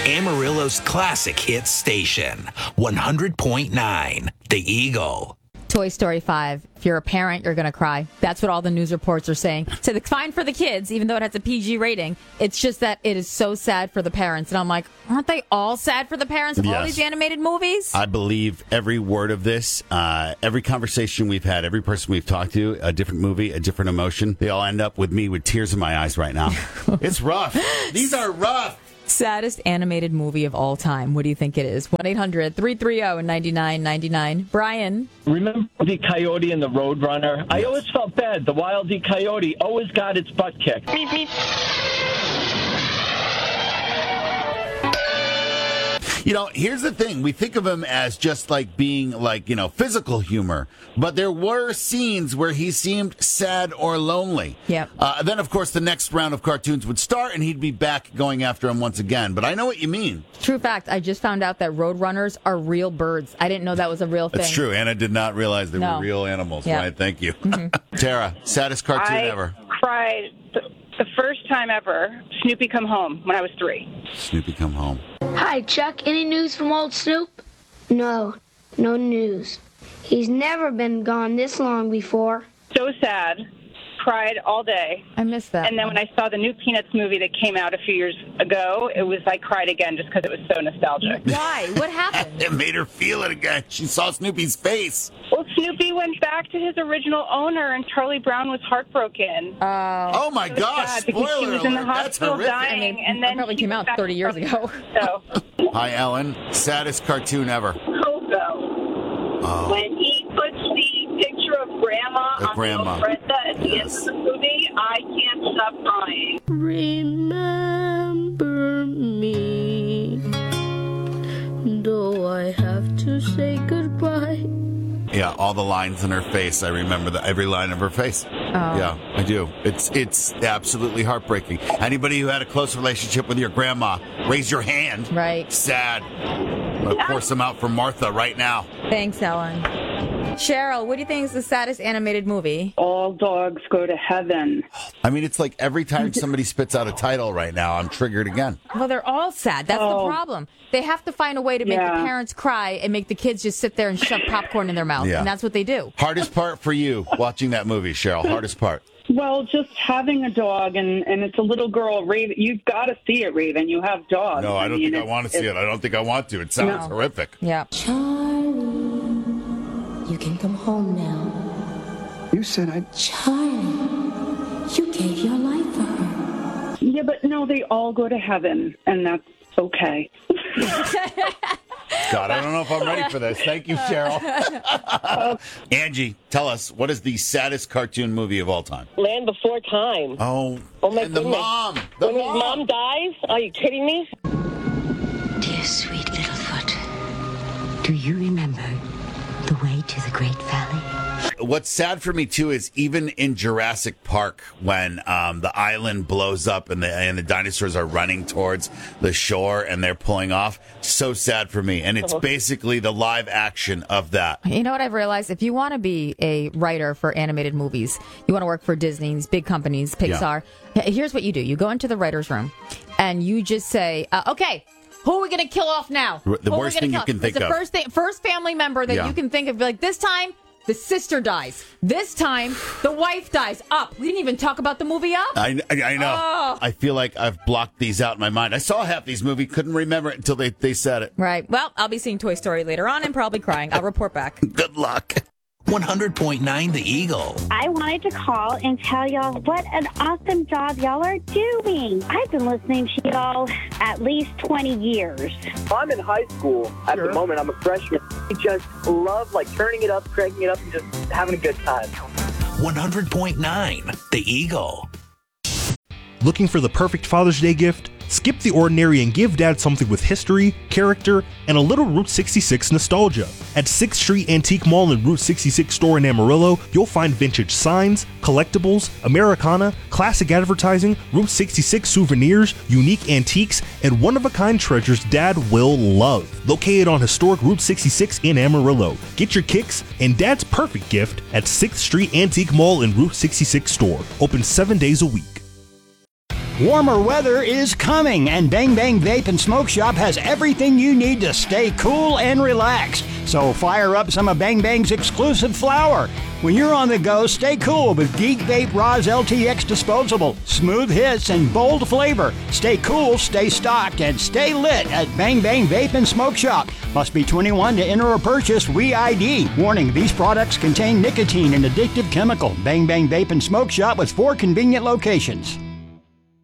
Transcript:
Amarillo's classic hit station, 100.9 The Eagle. Toy Story 5. If you're a parent, you're going to cry. That's what all the news reports are saying. So it's fine for the kids, even though it has a PG rating. It's just that it is so sad for the parents. And I'm like, aren't they all sad for the parents of all these animated movies? I believe every word of this. Every conversation we've had, every person we've talked to, a different movie, a different emotion. They all end up with me with tears in my eyes right now. It's rough. These are rough. Saddest animated movie of all time. What do you think it is? 1-800-330-9999. Brian. Remember the Coyote and the Roadrunner? Yes. I always felt bad. The Wile E. Coyote always got its butt kicked. Beep, beep. You know, here's the thing. We think of him as just like being like, physical humor. But there were scenes where he seemed sad or lonely. Yep. Then, of course, the next round of cartoons would start and he'd be back going after him once again. But I know what you mean. True fact. I just found out that roadrunners are real birds. I didn't know that was a real thing. That's true. Anna did not realize they were real animals. Yep. Right? Thank you. Mm-hmm. Tara, saddest cartoon ever. I cried the first time ever, Snoopy Come Home, when I was 3. Snoopy Come Home. Hi, Chuck. Any news from old Snoop? No news. He's never been gone this long before. So sad. Cried all day. I missed that. And then when I saw the new Peanuts movie that came out a few years ago, I cried again just because it was so nostalgic. Why? What happened? It made her feel it again. She saw Snoopy's face. Well, Snoopy went back to his original owner, and Charlie Brown was heartbroken. Oh, my gosh. Spoiler she was in the alert. hospital dying, and then probably came out 30 years ago. So. Hi, Ellen. Saddest cartoon ever. Coco. Oh. When he puts the picture of Grandma on the Brenda at the end of the movie, I can't stop crying. Remember me, though I have to say goodbye. Yeah, all the lines in her face. I remember every line of her face. Oh. Yeah, I do. It's absolutely heartbreaking. Anybody who had a close relationship with your grandma, raise your hand. Right. Sad. I'm going to pour some out for Martha right now. Thanks, Ellen. Cheryl, what do you think is the saddest animated movie? All Dogs Go to Heaven. I mean, it's like every time somebody spits out a title right now, I'm triggered again. Well, they're all sad. That's the problem. They have to find a way to make the parents cry and make the kids just sit there and shove popcorn in their mouth. Yeah. And that's what they do. Hardest part for you watching that movie, Cheryl? Hardest part? Well, just having a dog, and it's a little girl, Raven. You've got to see it, Raven. You have dogs. No, I don't think I want to see it. I don't think I want to. It sounds horrific. Yeah. Charlie, you can come home now. You said Charlie, you gave your life for her. Yeah, but no, they all go to heaven, and that's okay. God, I don't know if I'm ready for this. Thank you, Cheryl. Angie, tell us, what is the saddest cartoon movie of all time? Land Before Time. Oh my goodness. The mom. When his mom dies? Are you kidding me? Dear sweet Littlefoot, do you remember the way to the Great Valley? What's sad for me, too, is even in Jurassic Park, when the island blows up and the dinosaurs are running towards the shore and they're pulling off, so sad for me. And it's basically the live action of that. You know what I've realized? If you want to be a writer for animated movies, you want to work for Disney, these big companies, Pixar, here's what you do. You go into the writer's room and you just say, okay, who are we going to kill off now? The worst thing you can think of. It's the first family member that you can think of. Like, this time, the sister dies. This time, the wife dies. Up. We didn't even talk about the movie Up. I know. Oh. I feel like I've blocked these out in my mind. I saw half these movies, couldn't remember it until they said it. Right. Well, I'll be seeing Toy Story later on and probably crying. I'll report back. Good luck. 100.9 The Eagle. I wanted to call and tell y'all what an awesome job y'all are doing. I've been listening to y'all at least 20 years. I'm in high school at the moment. I'm a freshman. I just love turning it up, cranking it up, and just having a good time. 100.9 The Eagle. Looking for the perfect Father's Day gift? Skip the ordinary and give Dad something with history, character, and a little Route 66 nostalgia. At 6th Street Antique Mall and Route 66 store in Amarillo, you'll find vintage signs, collectibles, Americana, classic advertising, Route 66 souvenirs, unique antiques, and one-of-a-kind treasures Dad will love. Located on historic Route 66 in Amarillo. Get your kicks and Dad's perfect gift at 6th Street Antique Mall and Route 66 store. Open 7 days a week. Warmer weather is coming, and Bang Bang Vape and Smoke Shop has everything you need to stay cool and relaxed. So fire up some of Bang Bang's exclusive flower. When you're on the go, stay cool with Geek Vape Roz LTX Disposable. Smooth hits and bold flavor. Stay cool, stay stocked, and stay lit at Bang Bang Vape and Smoke Shop. Must be 21 to enter or purchase WeID. Warning, these products contain nicotine and addictive chemical. Bang Bang Vape and Smoke Shop with 4 convenient locations.